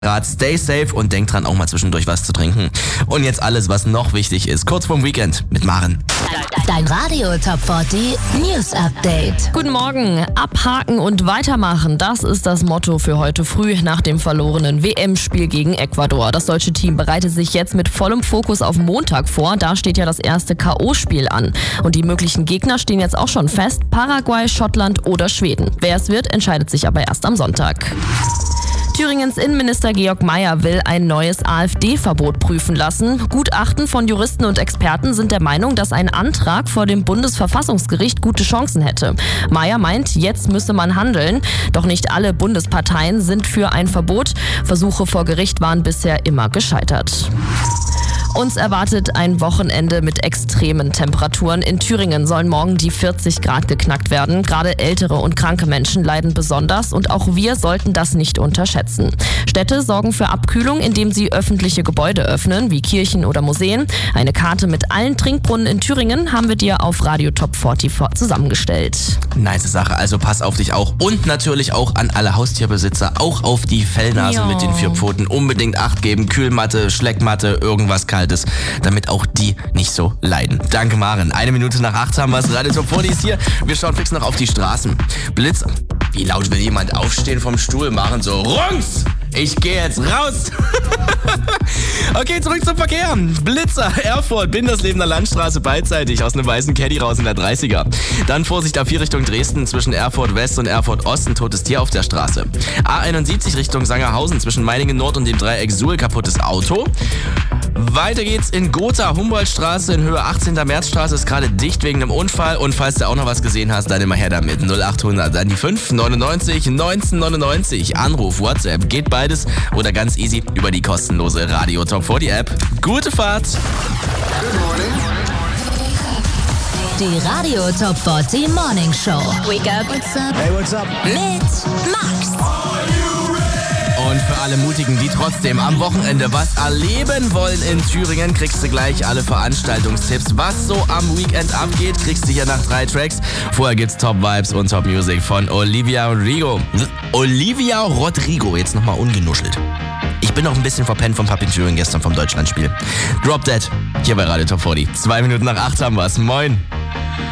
Stay safe und denk dran, auch mal zwischendurch was zu trinken. Und jetzt alles, was noch wichtig ist, kurz vorm Weekend mit Maren. Dein Radio Top 40 News Update. Guten Morgen. Abhaken und weitermachen. Das ist das Motto für heute früh nach dem verlorenen WM-Spiel gegen Ecuador. Das deutsche Team bereitet sich jetzt mit vollem Fokus auf Montag vor. Da steht ja das erste K.O.-Spiel an. Und die möglichen Gegner stehen jetzt auch schon fest. Paraguay, Schottland oder Schweden. Wer es wird, entscheidet sich aber erst am Sonntag. Thüringens Innenminister Georg Mayer will ein neues AfD-Verbot prüfen lassen. Gutachten von Juristen und Experten sind der Meinung, dass ein Antrag vor dem Bundesverfassungsgericht gute Chancen hätte. Mayer meint, jetzt müsse man handeln. Doch nicht alle Bundesparteien sind für ein Verbot. Versuche vor Gericht waren bisher immer gescheitert. Uns erwartet ein Wochenende mit extremen Temperaturen. In Thüringen sollen morgen die 40 Grad geknackt werden. Gerade ältere und kranke Menschen leiden besonders und auch wir sollten das nicht unterschätzen. Städte sorgen für Abkühlung, indem sie öffentliche Gebäude öffnen, wie Kirchen oder Museen. Eine Karte mit allen Trinkbrunnen in Thüringen haben wir dir auf Radio Top 40 zusammengestellt. Nice Sache, also pass auf dich auch und natürlich auch an alle Haustierbesitzer, auch auf die Fellnase mit den 4 Pfoten. Unbedingt Acht geben, Kühlmatte, Schleckmatte, irgendwas Kaltes, damit auch die nicht so leiden. Danke Maren. 1 Minute nach 8 haben wir es. Radio Top 40 ist hier. Wir schauen fix noch auf die Straßen. Blitz. Wie laut will jemand aufstehen vom Stuhl? Maren so, Rungs! Ich gehe jetzt raus! Okay, zurück zum Verkehr. Blitzer, Erfurt, Binderslebener Landstraße beidseitig aus einem weißen Caddy raus in der 30er. Dann Vorsicht A4 Richtung Dresden zwischen Erfurt West und Erfurt Ost, ein totes Tier auf der Straße. A71 Richtung Sangerhausen zwischen Meiningen Nord und dem Dreieck Suhl, kaputtes Auto. Weiter geht's in Gotha, Humboldtstraße in Höhe 18. Märzstraße ist gerade dicht wegen einem Unfall. Und falls du auch noch was gesehen hast, dann immer her damit. 0800 an die 599 1999. Anruf, WhatsApp, geht beides oder ganz easy über die kostenlose Radio Top 40 App. Gute Fahrt! Die Radio Top 40 Morning Show. Wake up. What's up? Hey, what's up? Mit Max. Und für alle Mutigen, die trotzdem am Wochenende was erleben wollen in Thüringen, kriegst du gleich alle Veranstaltungstipps. Was so am Weekend abgeht, kriegst du hier nach 3 Tracks. Vorher gibt's Top Vibes und Top Music von Olivia Rodrigo. Olivia Rodrigo, jetzt nochmal ungenuschelt. Ich bin noch ein bisschen verpennt vom Papi in Thüringen gestern vom Deutschlandspiel. Drop Dead, hier bei Radio Top 40. 2 Minuten nach 8 haben wir's. Moin.